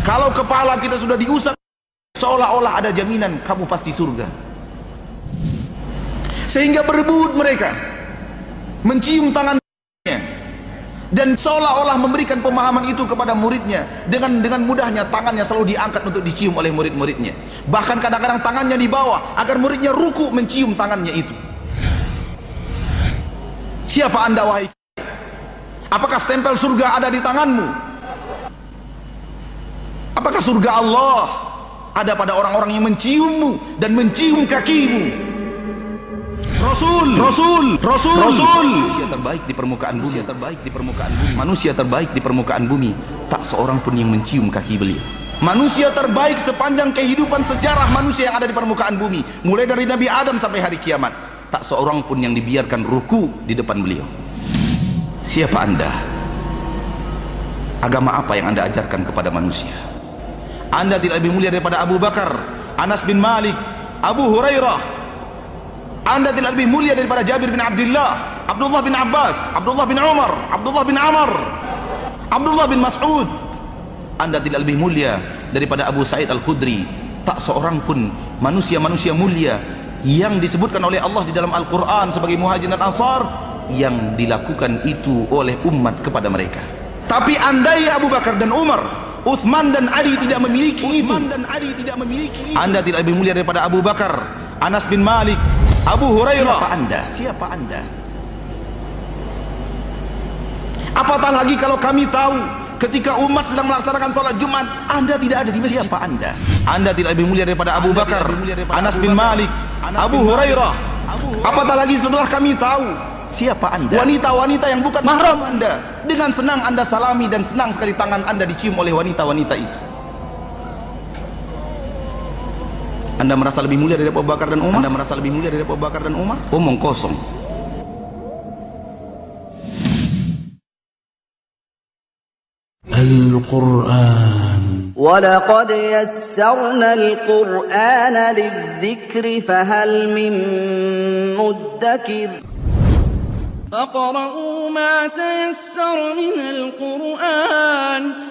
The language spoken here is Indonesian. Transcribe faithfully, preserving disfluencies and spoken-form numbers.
Kalau kepala kita sudah diusap, seolah-olah ada jaminan kamu pasti surga. Sehingga berebut mereka mencium tangannya, dan seolah-olah memberikan pemahaman itu kepada muridnya. Dengan dengan mudahnya tangannya selalu diangkat untuk dicium oleh murid-muridnya. Bahkan kadang-kadang tangannya di bawah agar muridnya ruku mencium tangannya itu. Siapa anda wahai? Apakah stempel surga ada di tanganmu? Apakah surga Allah ada pada orang-orang yang menciummu dan mencium kakimu? Rasul, Rasul, Rasul, Rasul, manusia terbaik di permukaan bumi, manusia terbaik di permukaan bumi, manusia terbaik di permukaan bumi, tak seorang pun yang mencium kaki beliau. Manusia terbaik sepanjang kehidupan sejarah manusia yang ada di permukaan bumi, mulai dari Nabi Adam sampai hari kiamat, tak seorang pun yang dibiarkan ruku di depan beliau. Siapa anda? Agama apa yang anda ajarkan kepada manusia? Anda tidak lebih mulia daripada Abu Bakar, Anas bin Malik, Abu Hurairah. Anda tidak lebih mulia daripada Jabir bin Abdullah, Abdullah bin Abbas, Abdullah bin Umar, Abdullah bin Amr, Abdullah bin Mas'ud. Anda tidak lebih mulia daripada Abu Sa'id Al-Khudri. Tak seorang pun manusia-manusia mulia yang disebutkan oleh Allah di dalam Al-Quran sebagai Muhajirin dan Ansar yang dilakukan itu oleh umat kepada mereka. Tapi andai Abu Bakar dan Umar, Utsman dan Ali tidak memiliki itu, dan Ali tidak memiliki itu, Anda tidak lebih mulia daripada Abu Bakar, Anas bin Malik, Abu Hurairah. Siapa anda? Siapa anda? Apatah lagi kalau kami tahu ketika umat sedang melaksanakan sholat Jumat, anda tidak ada di masjid. Siapa anda? Anda tidak lebih mulia daripada Abu Bakar, Anas bin Malik, Abu Hurairah. Apatah lagi setelah kami tahu siapa anda? Wanita-wanita yang bukan mahram anda, dengan senang anda salami dan senang sekali tangan anda dicium oleh wanita-wanita itu. Anda merasa lebih mulia dari Abu Bakar dan Umar? Anda merasa lebih mulia dari Abu Bakar dan Umar? Omong kosong. Al-Quran. وَلَقَدْ يَسَّرْنَا الْقُرْآنَ لِلذِّكْرِ فَهَلْ مِن مُّدَّكِرٍ فَاقْرَؤُوا مَا تَيَسَّرَ مِنَ الْقُرْآنِ